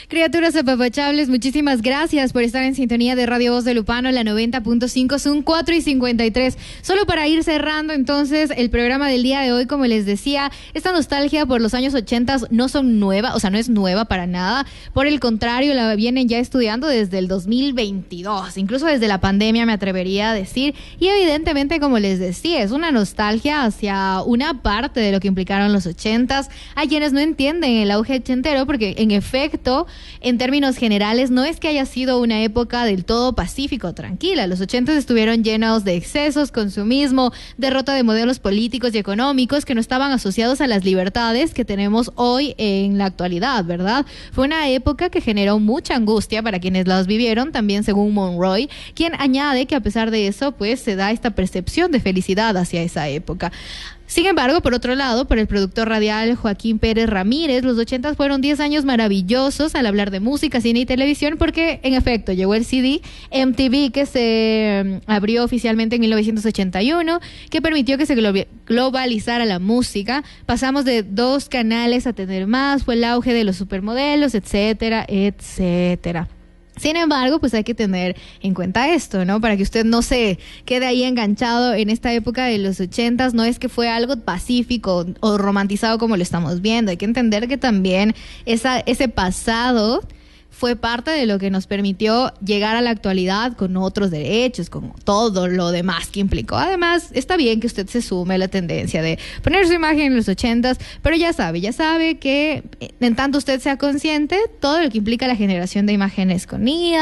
Criaturas apapachables, muchísimas gracias por estar en sintonía de Radio Voz de Lupano, la 90.5, son 4:53. Solo para ir cerrando entonces el programa del día de hoy, como les decía, esta nostalgia por los años 80 no son nueva, o sea, no es nueva para nada. Por el contrario, la vienen ya estudiando desde el 2022, incluso desde la pandemia me atrevería a decir. Y evidentemente, como les decía, es una nostalgia hacia una parte de lo que implicaron los 80s. Hay quienes no entienden el auge ochentero porque, en efecto, en términos generales, no es que haya sido una época del todo pacífica o tranquila. Los 80s estuvieron llenos de excesos, consumismo, derrota de modelos políticos y económicos que no estaban asociados a las libertades que tenemos hoy en la actualidad, ¿verdad? Fue una época que generó mucha angustia para quienes las vivieron, también según Monroy, quien añade que a pesar de eso, pues se da esta percepción de felicidad hacia esa época. Sin embargo, por otro lado, para el productor radial Joaquín Pérez Ramírez, los 80 fueron 10 años maravillosos al hablar de música, cine y televisión, porque en efecto llegó el CD, MTV, que se abrió oficialmente en 1981, que permitió que se globalizara la música. Pasamos de 2 canales a tener más, fue el auge de los supermodelos, etcétera, etcétera. Sin embargo, pues hay que tener en cuenta esto, ¿no? Para que usted no se quede ahí enganchado en esta época de los 80s. No es que fue algo pacífico o romantizado como lo estamos viendo. Hay que entender que también ese pasado fue parte de lo que nos permitió llegar a la actualidad con otros derechos, con todo lo demás que implicó. Además, está bien que usted se sume a la tendencia de poner su imagen en los 80s, pero ya sabe que en tanto usted sea consciente, todo lo que implica la generación de imágenes con IA.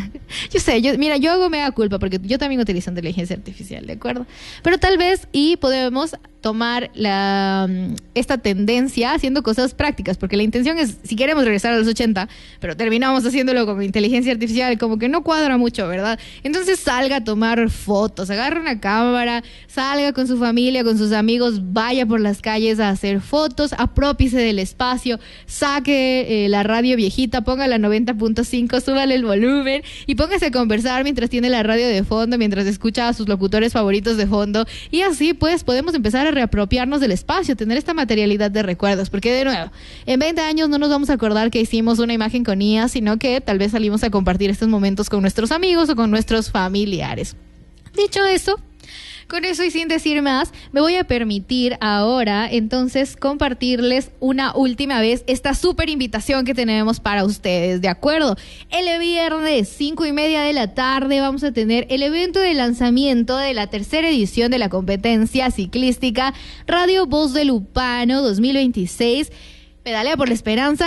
Yo hago mea culpa porque yo también utilizo inteligencia artificial, ¿de acuerdo? Pero tal vez podemos tomar esta tendencia haciendo cosas prácticas, porque la intención es, si queremos regresar a los 80, pero terminamos haciéndolo con inteligencia artificial, como que no cuadra mucho, ¿verdad? Entonces salga a tomar fotos, agarre una cámara, salga con su familia, con sus amigos, vaya por las calles a hacer fotos, apropiese del espacio, saque la radio viejita, ponga la 90.5, súbale el volumen y póngase a conversar mientras tiene la radio de fondo, mientras escucha a sus locutores favoritos de fondo, y así pues podemos empezar a reapropiarnos del espacio, tener esta materialidad de recuerdos, porque de nuevo, en 20 años no nos vamos a acordar que hicimos una imagen con IA, sino que tal vez salimos a compartir estos momentos con nuestros amigos o con nuestros familiares. Dicho eso, con eso y sin decir más, me voy a permitir ahora entonces compartirles una última vez esta súper invitación que tenemos para ustedes, ¿de acuerdo? El viernes 5:30 de la tarde vamos a tener el evento de lanzamiento de la 3ª edición de la competencia ciclística Radio Voz de Lupano 2026. Pedalea por la esperanza.